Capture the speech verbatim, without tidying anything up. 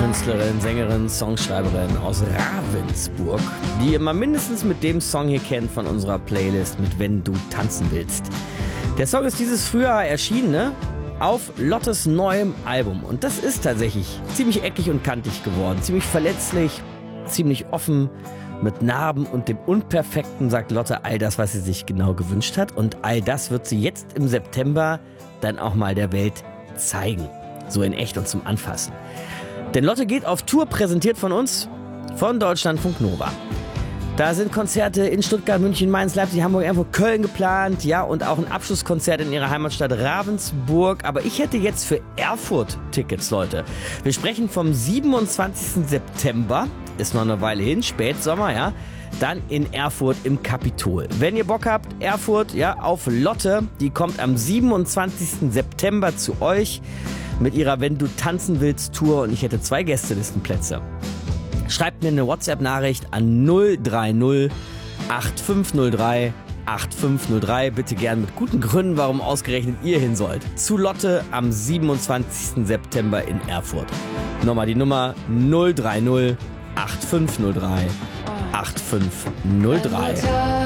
Künstlerin, Sängerin, Songschreiberin aus Ravensburg, die ihr mal mindestens mit dem Song hier kennt von unserer Playlist mit Wenn du tanzen willst. Der Song ist dieses Frühjahr erschienen, ne? Auf Lottes neuem Album. Und das ist tatsächlich ziemlich eckig und kantig geworden, ziemlich verletzlich, ziemlich offen, mit Narben und dem Unperfekten sagt Lotte all das, was sie sich genau gewünscht hat. Und all das wird sie jetzt im September dann auch mal der Welt zeigen. So in echt und zum Anfassen. Denn Lotte geht auf Tour, präsentiert von uns, von Deutschlandfunk Nova. Da sind Konzerte in Stuttgart, München, Mainz, Leipzig, Hamburg, Erfurt, Köln geplant. Ja, und auch ein Abschlusskonzert in ihrer Heimatstadt Ravensburg. Aber ich hätte jetzt für Erfurt Tickets, Leute. Wir sprechen vom siebenundzwanzigsten September. Ist noch eine Weile hin, Spätsommer, ja. Dann in Erfurt im Kapitol. Wenn ihr Bock habt, Erfurt, ja, auf Lotte. Die kommt am siebenundzwanzigsten September zu euch mit ihrer Wenn du tanzen willst Tour. Und ich hätte zwei Gästelistenplätze. Schreibt mir eine WhatsApp-Nachricht an null drei null acht fünf null drei acht fünf null drei. Bitte gern mit guten Gründen, warum ausgerechnet ihr hin sollt. Zu Lotte am siebenundzwanzigsten September in Erfurt. Nochmal die Nummer null drei null acht fünf null drei acht fünf null drei.